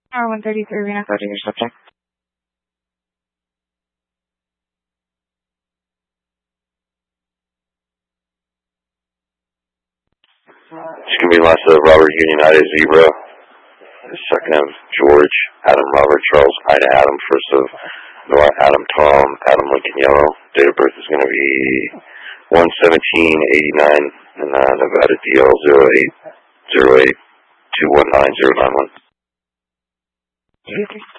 R133 Reno, go to your subject. It's going to be last of Robert United Zebra, second of George, Adam Robert Charles, Ida Adam, first of Nora Adam Tom, Adam Lincoln Yellow. Date of birth is going to be 1/17/89, and Nevada DL 0808219 091.